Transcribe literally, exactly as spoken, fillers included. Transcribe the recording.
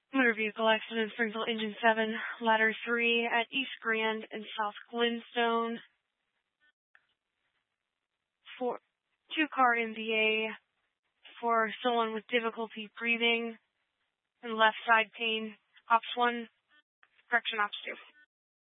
Motor vehicle accident, Springfield Engine seven, Ladder three at East Grand and South Glenstone. Four, two-car M V A for someone with difficulty breathing and left side pain. Ops one, correction, Ops two.